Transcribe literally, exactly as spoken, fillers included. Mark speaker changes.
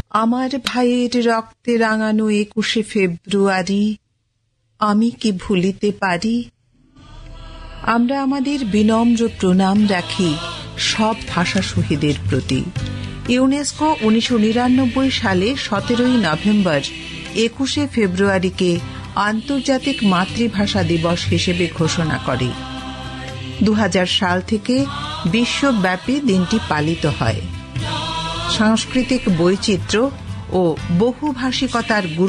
Speaker 1: আমার ভাইয়ের রক্তে রাঙানো একুশে ফেব্রুয়ারি আমি কি ভুলিতে পারি? আমরা আমাদের বিনম্র প্রণাম রাখি সব ভাষা শহীদের প্রতি। ইউনেস্কো উনিশশো নিরানব্বই সালে সতেরোই নভেম্বর একুশে ফেব্রুয়ারিকে আন্তর্জাতিক মাতৃভাষা দিবস হিসেবে ঘোষণা করে। দু হাজার সাল থেকে বিশ্বব্যাপী দিনটি পালিত হয়। সাংস্কৃতিক বৈচিত্র্য ও বহুভাষিকতার গুরুত্ব